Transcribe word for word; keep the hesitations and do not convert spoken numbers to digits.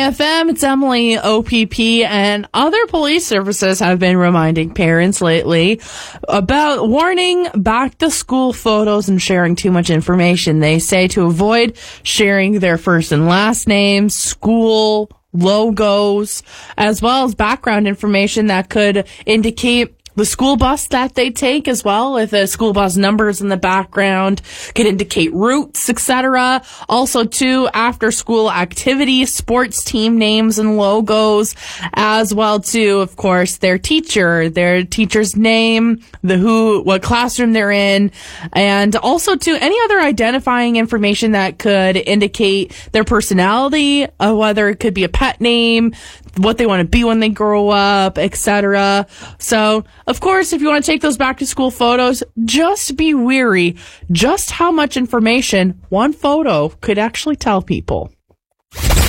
F M, it's Emily, O P P, and other police services have been reminding parents lately about warning back-to-school photos and sharing too much information. They say to avoid sharing their first and last names, school logos, as well as background information that could indicate the school bus that they take as well. If the school bus numbers in the background could indicate routes, et cetera. Also, too, after school activities, sports team names and logos, as well, too, of course, their teacher, their teacher's name, the who, what classroom they're in, and also, too, any other identifying information that could indicate their personality, uh, whether it could be a pet name, what they want to be when they grow up, et cetera. So, of course, if you want to take those back to school photos, just be wary just how much information one photo could actually tell people.